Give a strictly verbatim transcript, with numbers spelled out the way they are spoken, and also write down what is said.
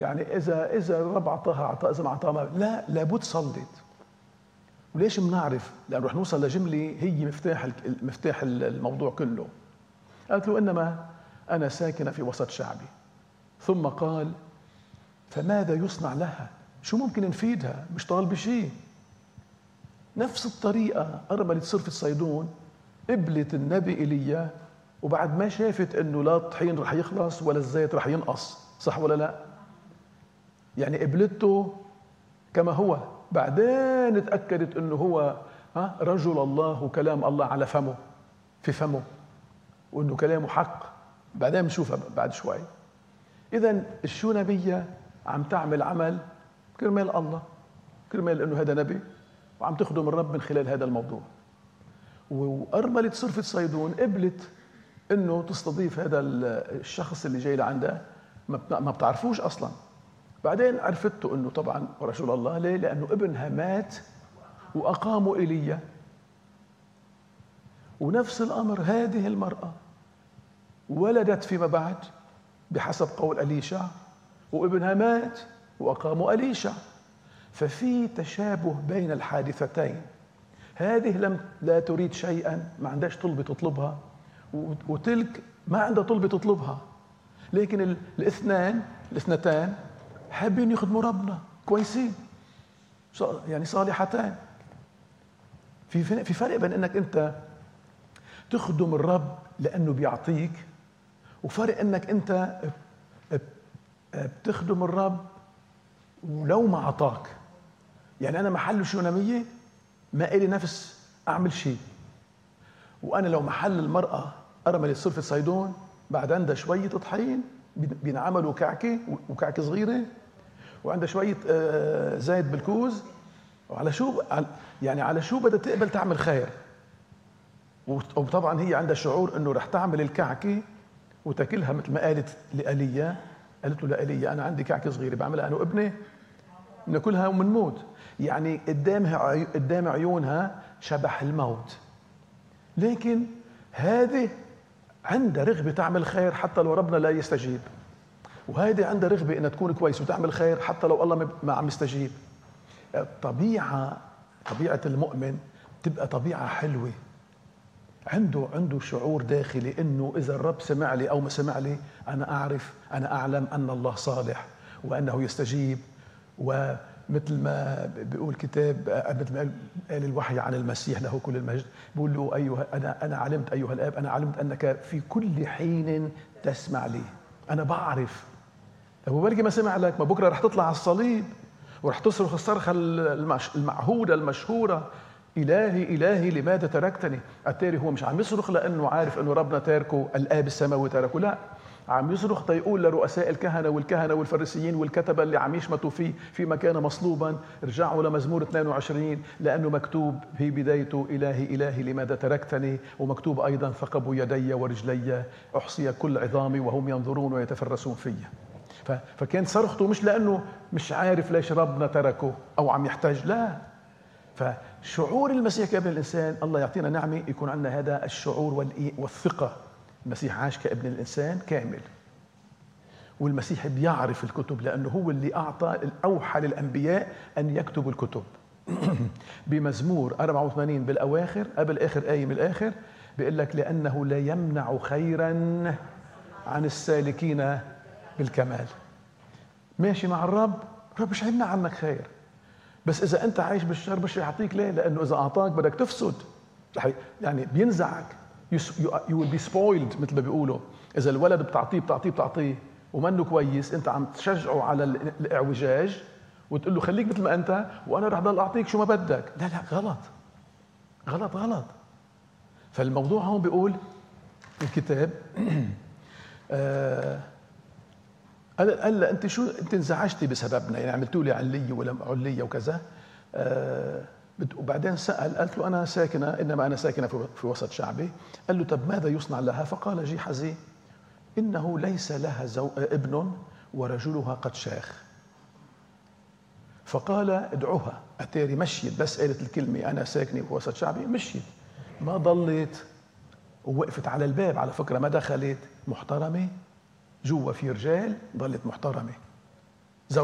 يعني إذا إذا الرب أعطاها عطاء، إذا ما أعطاها ما- لا، لابد صلت. وليش بنعرف؟ لأنه رح نوصل لجملة هي مفتاح ال- مفتاح الموضوع كله. قالت له: إنما أنا ساكنة في وسط شعبي. ثم قال: فماذا يصنع لها؟ شو ممكن نفيدها؟ مش طالبة شيء. نفس الطريقة أرملة صرفة صيدون قبلت النبي إيليا، وبعد ما شافت إنه لا الطحين رح يخلص ولا الزيت رح ينقص، صح ولا لا؟ يعني قبلته كما هو، بعدين تأكدت إنه هو ها رجل الله وكلام الله على فمه، في فمه، وإنه كلامه حق. بعدين بنشوفها بعد شوي. إذا الشونامية عم تعمل عمل كرمال الله، كرمال إنه هذا نبي، وعم تخدم الرب من خلال هذا الموضوع. وأرملة صرفة صيدون قبلت إنه تستضيف هذا الشخص اللي جاي لعندها، ما بتعرفوش أصلاً. بعدين عرفته إنه طبعاً رسول الله. ليه؟ لأنه ابنها مات وأقاموا إيليا. ونفس الأمر هذه المرأة ولدت فيما بعد بحسب قول أليشع، وابنها مات وأقاموا أليشع. ففي تشابه بين الحادثتين. هذه لم لا تريد شيئا، ما عندهاش طلبة تطلبها، وتلك ما عندها طلبة تطلبها. لكن الاثنان الاثنتان حابين يخدموا ربنا، كويسين، يعني صالحتان. في في فرق بين انك انت تخدم الرب لانه بيعطيك، وفرق انك انت بتخدم الرب ولو ما عطاك. يعني انا محل شونامية ما إلي نفس اعمل شيء، وانا لو محل المرأة أرملة صرفة صيدون بعد عندها شوية طحين بينعملوا كعكة، وكعكة صغيرة، وعندها شوية زيت بالكوز، وعلى شو يعني على شو بدها تقبل تعمل خير. وطبعا هي عندها شعور انه رح تعمل الكعكة وتاكلها مثل ما قالت لآلية. قالت له لآلية: انا عندي كعكة صغيرة بعملها انا وابني بناكلها ومنموت. يعني قدامها قدام عيونها شبح الموت، لكن هذه عندها رغبة تعمل خير حتى لو ربنا لا يستجيب، وهذه عندها رغبة انها تكون كويس وتعمل خير حتى لو الله ما عم يستجيب. الطبيعة طبيعة المؤمن تبقى طبيعة حلوة، عنده عنده شعور داخلي انه اذا الرب سمع لي او ما سمع لي، انا اعرف، انا اعلم ان الله صالح وانه يستجيب. ومثل ما بيقول كتاب، مثل ما قال الوحي عن المسيح له كل المجد، بيقول له: ايها انا انا علمت ايها الاب، انا علمت انك في كل حين تسمع لي. انا بعرف. طب وبلكي ما سمع لك، ما بكره رح تطلع على الصليب ورح تصرخ الصرخه المعهوده المشهوره: إلهي إلهي لماذا تركتني؟ أتاري هو مش عم يصرخ لأنه عارف أنه ربنا تاركه، الآب السماوي تاركه، لا، عم يصرخ تيقول لرؤساء الكهنة والكهنة والفريسيين والكتبة اللي عم يشمتوا فيه في مكان مصلوبا: ارجعوا لمزمور اثنين وعشرين، لأنه مكتوب في بدايته: إلهي إلهي لماذا تركتني. ومكتوب أيضا: ثقبوا يدي ورجلي، أحصي كل عظامي وهم ينظرون ويتفرسون في. فكان صرخته مش لأنه مش عارف ليش ربنا تركه أو عم يحتاج، لا. فشعور المسيح كابن الإنسان، الله يعطينا نعمة يكون عندنا هذا الشعور والثقة. المسيح عاش كابن الإنسان كامل، والمسيح بيعرف الكتب لأنه هو اللي أعطى الأوحى للأنبياء أن يكتبوا الكتب. بمزمور أربعة وثمانين بالأواخر، قبل آخر آية من الآخر، بيقول لك: لأنه لا يمنع خيرا عن السالكين بالكمال. ماشي مع الرب، الرب مش هيمنع عنك خير، بس إذا أنت عايش بالشر مش يعطيك. ليه؟ لأنه إذا أعطاك بدك تفسد، يعني بينزعك. you will be spoiled مثل ما بيقولوا. إذا الولد بتعطيه بتعطيه بتعطيه ومنه كويس، أنت عم تشجعه على الإعوجاج وتقول له خليك مثل ما أنت وأنا رح ضل أعطيك شو ما بدك. لا لا، غلط غلط غلط. فالموضوع هون بيقول الكتاب آه قال: انت شو انت انزعجتي بسببنا، يعني عملتوا لي عليه ولا عليه وكذا. آه وبعدين سأل، قالت له: انا ساكنه، انما انا ساكنه في وسط شعبي. قال له: طب ماذا يصنع لها؟ فقال جيحزي: انه ليس لها زو... ابن ورجلها قد شاخ. فقال: ادعوها. اتاري مشيت، بس قالت الكلمه انا ساكنه في وسط شعبي، مشيت، ما ضلت ووقفت على الباب. على فكره ما دخلت محترمه، جوا في رجال، ضلت محترمة.